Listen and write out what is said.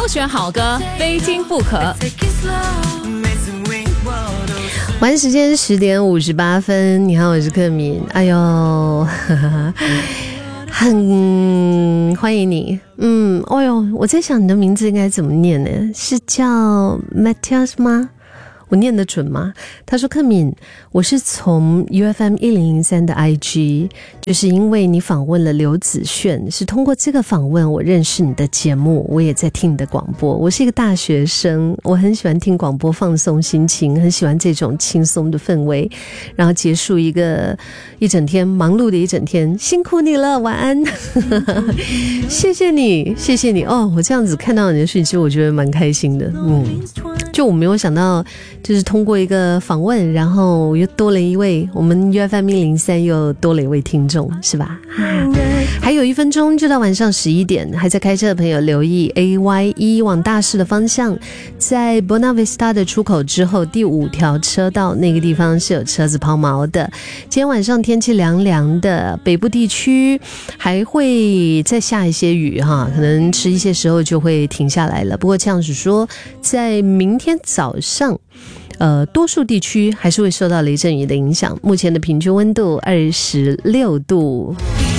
都选好歌，非听不可。 晚时间10点58分，你好，我是克敏。哎呦，很欢迎你。哎呦，我在想你的名字应该怎么念呢？是叫 Matthias 吗？我念得准吗？他说克敏，我是从 UFM 1003的 IG， 就是因为你访问了刘子炫，是通过这个访问我认识你的节目，我也在听你的广播。我是一个大学生，我很喜欢听广播放松心情，很喜欢这种轻松的氛围，然后结束一整天忙碌的一整天，辛苦你了，晚安。谢谢你，谢谢你哦！我这样子看到你的讯息，我觉得蛮开心的。就我没有想到，就是通过一个访问，然后又多了一位，我们 UFM 103又多了一位听众，是吧？还有1分钟就到晚上11点，还在开车的朋友留意 AY1 往大市的方向，在 Buona Vista 的出口之后第5条车道那个地方是有车子抛锚的。今天晚上天气凉凉的，北部地区还会再下一些雨哈，可能迟一些时候就会停下来了。不过这样子说，在明天早上多数地区还是会受到雷阵雨的影响，目前的平均温度26度。